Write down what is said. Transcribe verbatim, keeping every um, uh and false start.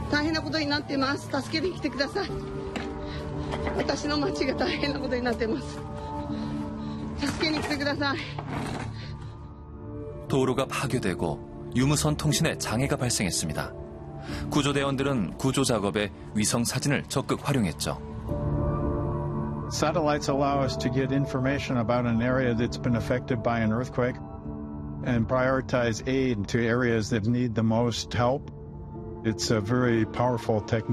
大変なことになっています。助けに来てください。私の町が大変なことになっています。助けに来てください. 도로가 파괴되고 유무선 통신에 장애가 발생했습니다. 구조대원들은 구조 작업에 위성 사진을 적극 활용했죠. Satellites allow us to get information about an area that's been affected by an earthquake and prioritize aid to areas that need the most help. It's a very powerful technique.